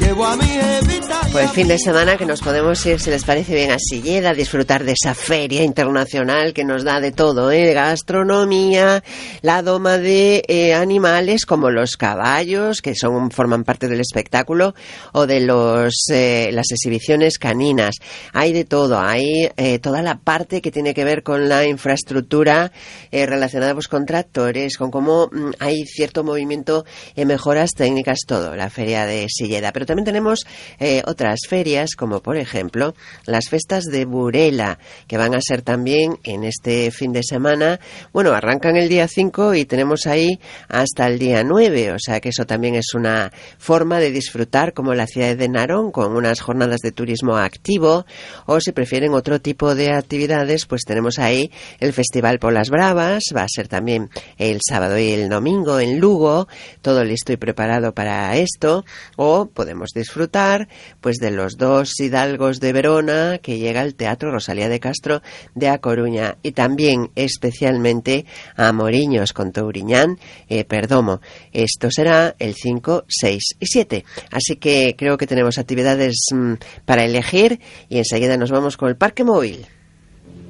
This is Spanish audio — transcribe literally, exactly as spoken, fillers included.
llevo a mi jevita. Pues fin de semana que nos podemos ir, si les parece bien, a Silleda, a disfrutar de esa feria internacional que nos da de todo, ¿eh? Gastronomía, la doma de eh, animales como los caballos, que son forman parte del espectáculo, o de los eh, las exhibiciones caninas. Hay de todo, hay eh, toda la parte que tiene que ver con la infraestructura eh, relacionada pues, con tractores, con cómo mm, hay cierto movimiento en mejoras técnicas, todo, la feria de Silleda. Pero también tenemos eh, otras ferias, como por ejemplo las festas de Burela, que van a ser también en este fin de semana. Bueno, arrancan el día cinco y tenemos ahí hasta el día nueve, o sea que eso también es una forma de disfrutar como la ciudad de Narón, con unas jornadas de turismo activo, o si prefieren otro tipo de actividades, pues tenemos ahí el Festival Polas Bravas, va a ser también el sábado y el domingo en Lugo, todo listo y preparado para esto, o podemos disfrutar pues de los dos hidalgos de Verona, que llega al Teatro Rosalía de Castro de A Coruña, y también especialmente a Moriños con Touriñán, eh, Perdomo. Esto será el cinco, seis y siete. Así que creo que tenemos actividades mmm, para elegir, y enseguida nos vamos con el Parque Móvil.